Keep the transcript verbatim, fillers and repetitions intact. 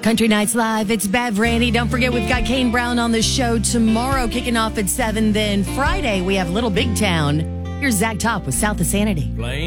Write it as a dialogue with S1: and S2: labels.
S1: Country Nights Live, it's Bev Randy. Don't forget, we've got Kane Brown on the show tomorrow, kicking off at seven. Then Friday, we have Little Big Town. Here's Zach Top with South of Sanity.